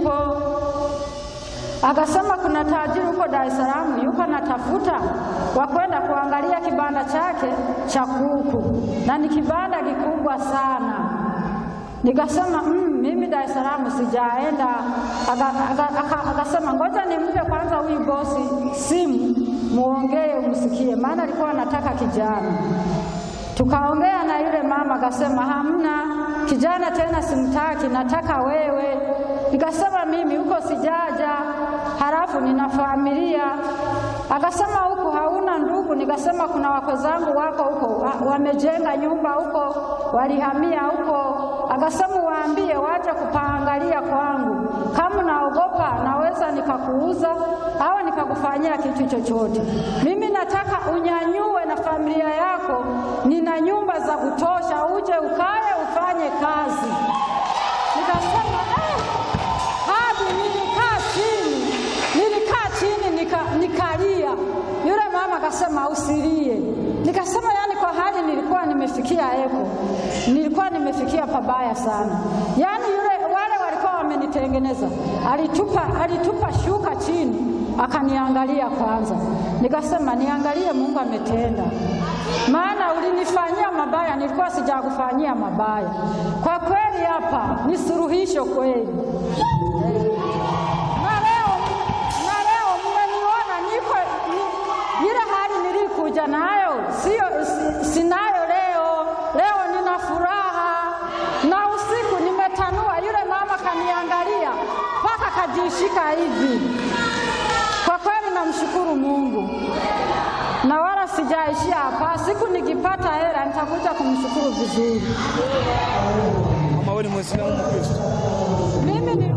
nipo. Akasema kuna tajiri huko Dar es Salaam yuko anatafuta wa kwenda kuangalia kibanda chake cha kuku, na ni kibanda kikubwa sana. Nikasema mimi Dar es Salaam sijaenda. Akasema ngoja nimpe kwanza huyu bosi simu muongee umsikie, maana alikuwa anataka kijana. Tukaongea na yule mama, akasema hamna kijana tena, simtaki, nataka wewe. Nikasema mimi huko sijaja, halafu nina familia. Akasema huko hauna ndugu? Nikasema kuna wako zangu wako huko, wamejenga nyumba huko, walihamia huko. Akasema waambie waje kupaangalia kwangu, kama naogopa naweza nikakuuza au nikakufanyia kitu chochote. Mimi nataka unyanyue na familia yako, nina nyumba za kutosha, uje ukae ufanye kazi. Nikasema hadi nilikaa chini nikalia. Yule mama akasema usilie. Nikasema yani kwa hali nilikuwa nimefikia nilikuwa nimefikia pabaya sana. Yani wale walikuwa wamenitengeneza. Alitupa shuka chini, akaniangalia kwanza. Nikasema niangalie Mungu ametenda, maana ulinifanyia mabaya, nilikuwa sijakufanyia mabaya. Kwa kweli hapa ni suluhisho kweli. Na leo mmeniona niko ile hali nilikuja nayo sinayo leo. Leo nina furaha, na usiku nimetanua. Yule mama kaniangalia mpaka kajishika hivi. Kwa kweli namshukuru Mungu, na wala sijaishia hapa. Siku nikipata hela nitakuja kumshukuru vizuri. Mama, wewe ni Muislamu Mkristo? Mimi ni